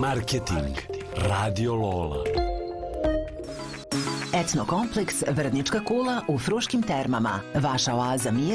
Marketing. Radio Lola. Etnokompleks Vrdnička kula u Fruškim termama. Vaša oaza mira